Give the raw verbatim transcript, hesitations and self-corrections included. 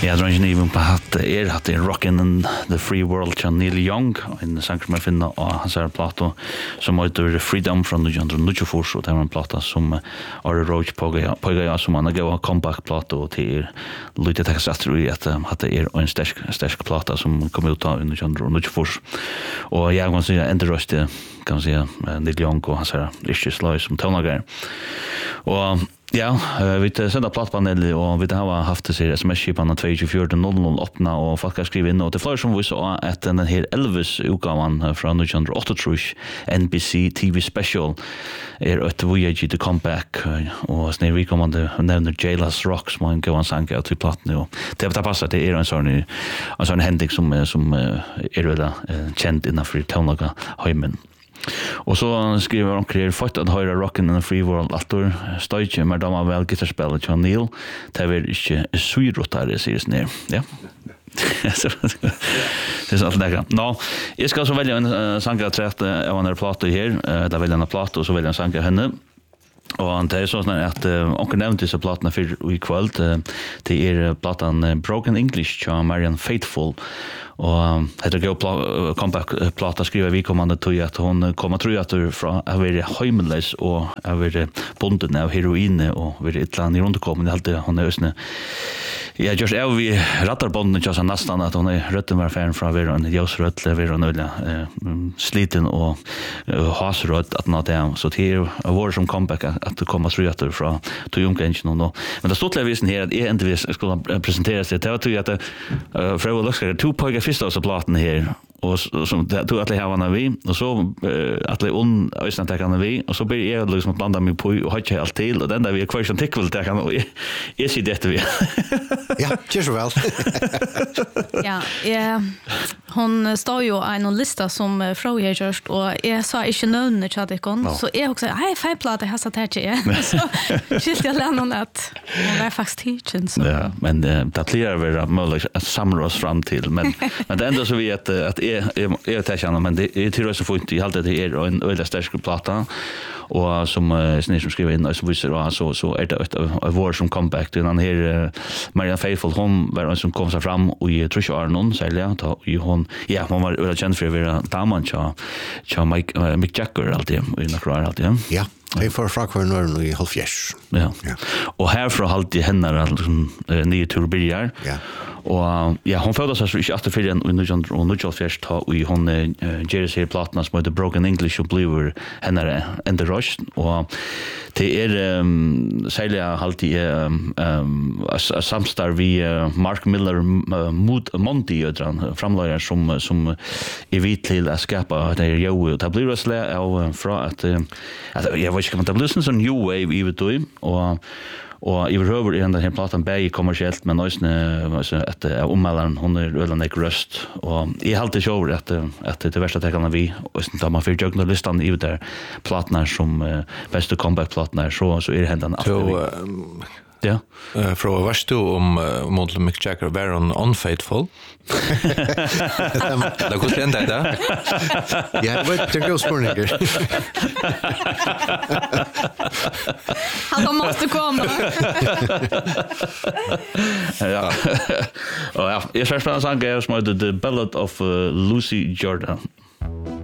Ja, drar inte even på att är att det Rockin' in the Free World från Neil Young en sång som jag finner och hans här platta som heter Freedom från nittiofyra och det är en platta som Ari Roach på på jag som man går comeback platta och till lite texter i att att det är en stark stark platta som kommer ut av nittiofyra och jag kan säga inte röst kan säga Neil Young och hans här Richard Sloy som tonlager och ja, vi har sendt plattpanel og vi har haft det sms-skipene två fyra noll noll öppna og folk har skrivit inn og det er flere som viser at denne her Elvis-utgaven fra nittonhundraåttiotre N B C T V Special er et Voyager The Comeback og sånn vi kommer til å nevne Jailhouse Rock som har en god sang av til plattene og det passer det er en sånn en sånn hending som, som er veldig kjent innenfor tonlaga heimen. Och så skriver de kring fått att höra Rockin' in the Free World Altor stage med de väl gitarrspelet John Neil det är inte syrotare seriöst ner ja det är så att det nå jag ska så välja en sång att träta av en platta här där vill jag en platta och så vill jag en sång henne och det är så att onkel nämnt dessa plattorna för i kväll det är plattan Broken English från Marianne Faithfull och heter go comeback platta skriver vi kommande till att hon kommer tror att du från är väldigt homeless och är väldigt bunden av heroin och väldigt ett land runt omkring alltid hon är ösne ja just är vi rattar bonden just nästan att hon är rötten var fan från vi en ljusrött lever och nölla sliten och hasrött att nå det så det är vår som comeback att det kommer tror att du från till Junkenchen och men det står till visen här att är inte vi ska presentera sig det tror jag att Frau Luxer två på första så platten här och som det tror att det här var vi och så att det on ösnatakarna vi och så blir jag liksom att blanda mig på och har inte allt till och den där vi är kvar som tickvel där kan är sig det vi ja just väl ja ja hon står ju en lista som Frau Jägerst och jag sa inte någon chatikon så jag också hej fem platta har satt här till så skilt jag lämnar att hon var faktiskt teaching så ja men det blir väl möjligt att samla oss fram till men men det ändå så vi att att är är det känner men det är till så fint i allt det är en öde stark platta och som snä som skriver in så visar så så är det ett vår som comeback till den här Marianne Faithfull hon var en som kom sig fram och i Trish Arnon sälja ta ju hon ja hon var väl känd för att vara damen cha cha Mike Mick Jagger alltid i några alltid ja jag får fråga när i halvfjärs ja och här från alltid henne liksom nya turbiljar ja och ja hon föddes så inte efter för en och nu just först ta och hon Jerry ser plattorna som The Broken English och Blue henne and the Rush och det är sälja alltid um samstar vi Mark Miller mot Monty och framlägger som som är vit till att skapa det är ju det blir så där och från att att jag vet inte om det blir sån new wave i vet du och och i över i den här plattan bäge kommersiellt men också alltså att ommalaren hon är väl en röst och i halt show att att det värsta det kan vi och sen tar man för jugna listan i där plattorna som bästa comeback plattorna så så är det händan att ja eh från vart du om Model Mick Jagger var on unfaithful det går sen där ja vet det går spårningar han måste komma ja och ja jag ska spela en sång som heter The Ballad of Lucy Jordan.